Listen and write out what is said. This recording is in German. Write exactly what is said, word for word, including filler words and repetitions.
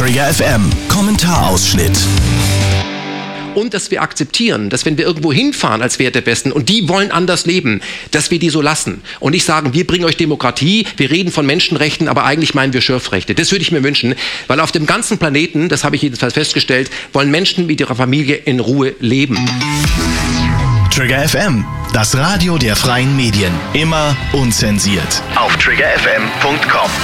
Trigger F M, Kommentarausschnitt. Und dass wir akzeptieren, dass wenn wir irgendwo hinfahren als Wert der Westen und die wollen anders leben, dass wir die so lassen. Und nicht sagen, wir bringen euch Demokratie, wir reden von Menschenrechten, aber eigentlich meinen wir Schürfrechte. Das würde ich mir wünschen, weil auf dem ganzen Planeten, das habe ich jedenfalls festgestellt, wollen Menschen mit ihrer Familie in Ruhe leben. Trigger F M, das Radio der freien Medien. Immer unzensiert. Auf trigger f m punkt com.